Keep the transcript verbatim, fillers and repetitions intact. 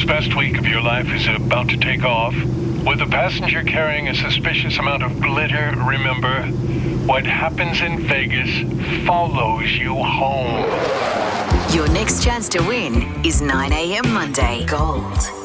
This best week of your life is about to take off. With a passenger carrying a suspicious amount of glitter, remember, what happens in Vegas follows you home. Your next chance to win is nine a.m. Monday. Gold